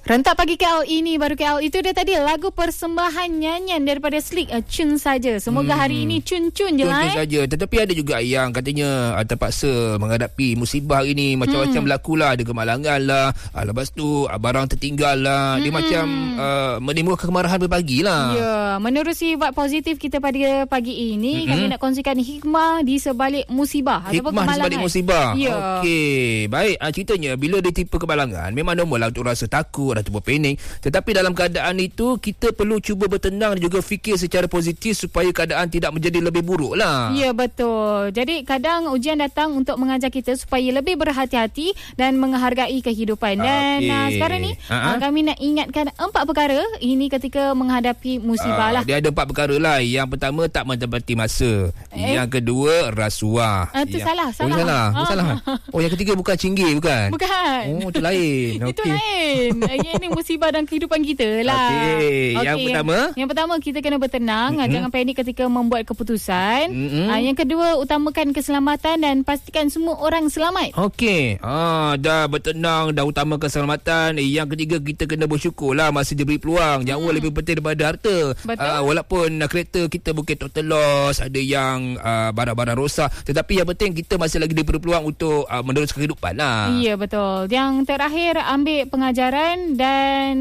Rentak pagi KL ini baru KL. Itu dia tadi lagu persembahan nyanyian daripada Slick, Cun saja. Semoga hari ini cun-cun je lah. Cun saja. Tetapi ada juga yang katanya terpaksa menghadapi musibah hari ini. Macam-macam berlaku lah. Ada kemalangan lah. Lepas tu barang tertinggal lah. Dia macam menimbulkan kemarahan berbagi lah. Ya, menerusi vibe positif kita pada pagi ini, kami nak kongsikan hikmah di sebalik musibah. Hikmah di sebalik musibah. Ya. Okey. Baik, ceritanya bila ditimpa kemalangan, memang normal lah untuk rasa takut ataupun panik. Tetapi dalam keadaan itu, kita perlu cuba bertenang dan juga fikir secara positif supaya keadaan tidak menjadi lebih buruk lah. Ya, betul. Jadi kadang ujian datang untuk mengajar kita supaya lebih berhati-hati dan menghargai kehidupan. Dan sekarang ni kami nak ingatkan 4 perkara ini ketika menghadapi musibah lah. Dia ada 4 perkara lah. Yang pertama, tak menepati masa. Yang kedua, rasuah. Itu salah. Salah. Oh, yang ketiga bukan cinggir, bukan? Bukan. Oh, itu lain. Itu lain. Ini musibah dalam kehidupan kita lah. Okey. Yang pertama kita kena bertenang. Jangan panik ketika membuat keputusan. Yang kedua, utamakan keselamatan dan pastikan semua orang selamat. Okey. Dah bertenang, dah utamakan keselamatan. Yang ketiga, kita kena bersyukur lah masih diberi peluang. Nyawa lebih penting daripada harta. Walaupun kereta kita mungkin total loss, ada yang barang-barang rosak, tetapi yang penting kita masih lagi diberi peluang untuk meneruskan kehidupan lah. Ya, betul. Yang terakhir, ambil pengajaran dan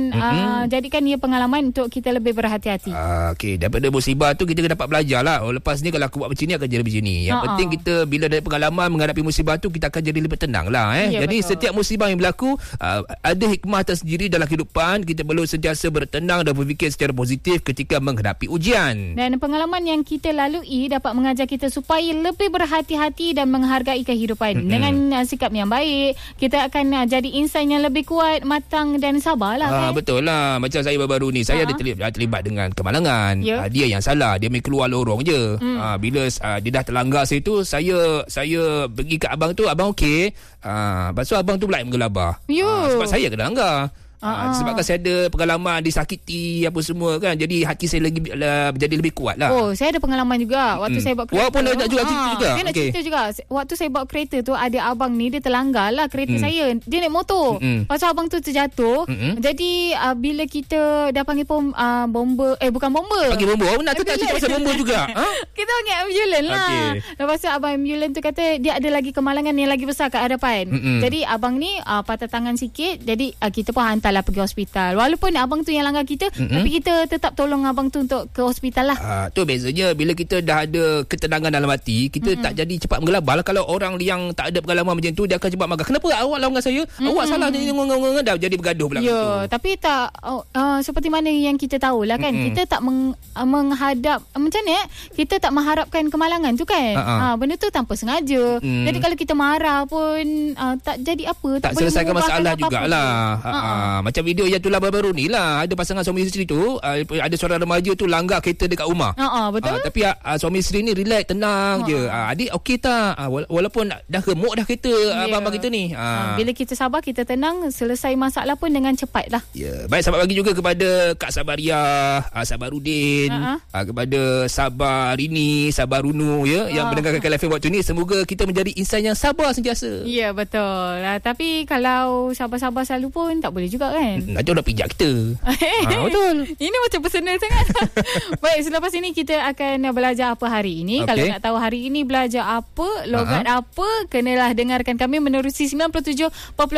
jadikan ia pengalaman untuk kita lebih berhati-hati. Okey, daripada musibah tu kita dapat belajar lah. Lepas ni kalau aku buat macam ni akan jadi macam ni. Yang penting kita bila ada pengalaman menghadapi musibah tu, kita akan jadi lebih tenang lah. Jadi betul. Setiap musibah yang berlaku ada hikmah tersendiri dalam kehidupan. Kita perlu sentiasa bertenang dan berfikir secara positif ketika menghadapi ujian. Dan pengalaman yang kita lalui dapat mengajar kita supaya lebih berhati-hati dan menghargai kehidupan. Dengan sikap yang baik, kita akan jadi insan yang lebih kuat, matang dan sabarlah kan. Betul lah. Macam saya baru-baru ni, saya ada terlibat dengan kemalangan. Dia yang salah, dia main keluar lorong je. Bila dia dah terlanggar saya tu, saya pergi kat abang tu, abang okey. Lepas tu abang tu pula menggelabah. Sebab saya kena langgar. Sebabkan saya ada pengalaman disakiti apa semua kan, jadi hati saya lagi jadi lebih kuat lah. Oh, saya ada pengalaman juga waktu saya bawa kereta. Walaupun nak juga cerita juga. Saya nak cerita juga. Waktu saya bawa kereta tu, ada abang ni, dia terlanggar lah kereta saya. Dia naik motor. Lepas tu abang tu terjatuh. Jadi bila kita dah panggil bomba, bukan bomba. Panggil bomba. Nak tu tak cerita pasal bomba juga. Kita panggil ambulans lah. Lepas tu abang ambulans tu kata dia ada lagi kemalangan yang lagi besar kat hadapan. Jadi abang ni patah tangan sikit. Jadi kita pun hantar lah pergi hospital. Walaupun abang tu yang langgar kita, tapi kita tetap tolong abang tu untuk ke hospital lah. Tu bezanya bila kita dah ada ketenangan dalam hati, kita tak jadi cepat menggelabah lah. Kalau orang yang tak ada pengalaman macam tu, dia akan cepat marah. Kenapa awak langgar saya? Awak salah, dah jadi bergaduh pula. Tapi tak seperti mana yang kita tahulah kan. Kita tak menghadap macam ni kita tak mengharapkan kemalangan tu kan. Benda tu tanpa sengaja. Jadi kalau kita marah pun tak jadi apa, tak selesaikan masalah jugalah. Macam video yang tu lah baru-baru ni lah, ada pasangan suami isteri tu, ada seorang remaja tu langgar kereta dekat rumah. Betul. Tapi suami isteri ni relax, tenang je. Adik okey tak? Walaupun dah remuk dah kereta abang-abang kita ni. Bila kita sabar, kita tenang, selesai masalah pun dengan cepat lah. Baik, selamat pagi juga kepada Kak Sabariah, Sabarudin, kepada Sabar Rini, Sabar Runu yang mendengarkan KLFM waktu ni. Semoga kita menjadi insan yang sabar sentiasa. Ya, betul. Tapi kalau sabar-sabar selalu pun tak boleh juga kan. Nanti orang pijak kita. Betul. Ini macam personal sangat. Baik, selepas ini kita akan belajar apa hari ini. Kalau nak tahu hari ini belajar apa, logat apa, kenalah dengarkan kami menerusi 97.2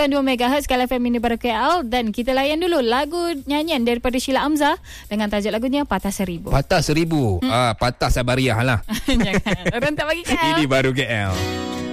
MHz KLFM Mini Baru KL. Dan kita layan dulu lagu nyanyian daripada Sheila Amzah dengan tajuk lagunya Patah Seribu. Patah Seribu. Patah Sabariah lah. Jangan. Rentak bagi KL. Ini Baru KL.